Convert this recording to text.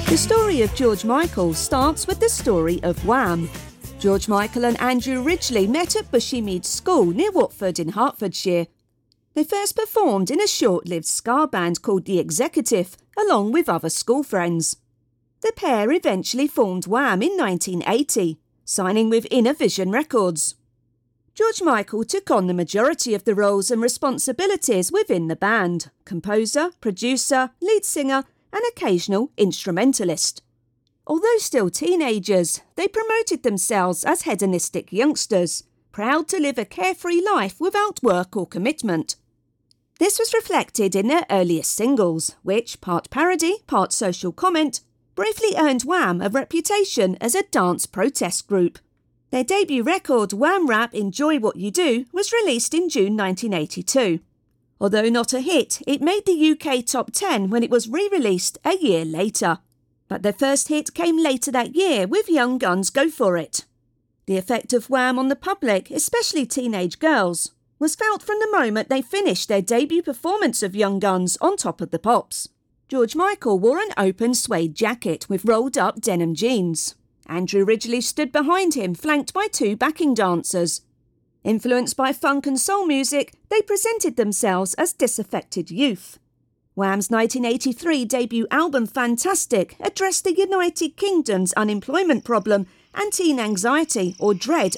The story of George Michael starts with the story of Wham! George Michael and Andrew Ridgeley met at Bushymead School near Watford in Hertfordshire. They first performed in a short-lived ska band called The Executive, along with other school friends. The pair eventually formed Wham! In 1980, signing with Inner Vision Records. George Michael took on the majority of the roles and responsibilities within the band: composer, producer, lead singer, and occasional instrumentalist. Although still teenagers, they promoted themselves as hedonistic youngsters, proud to live a carefree life without work or commitment. This was reflected in their earliest singles, which, part parody, part social comment, briefly earned Wham! A reputation as a dance protest group. Their debut record, Wham! Rap Enjoy What You Do, was released in June 1982. Although not a hit, it made the UK top 10 when it was re-released a year later. But their first hit came later that year with Young Guns' Go For It. The effect of Wham! On the public, especially teenage girls, was felt from the moment they finished their debut performance of Young Guns on Top of the Pops. George Michael wore an open suede jacket with rolled-up denim jeans. Andrew Ridgeley stood behind him, flanked by two backing dancers. Influenced by funk and soul music, they presented themselves as disaffected youth. Wham's 1983 debut album Fantastic addressed the United Kingdom's unemployment problem and teen anxiety or dread